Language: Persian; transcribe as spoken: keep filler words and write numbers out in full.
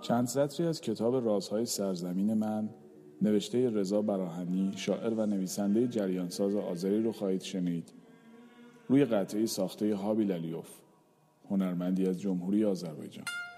چند سطری از کتاب رازهای سرزمین من نوشته رضا براهنی، شاعر و نویسنده جریانساز آذری رو خواهید شنید. روی قطعه ساخته هابیل علیوف، هنرمندی از جمهوری آذربایجان.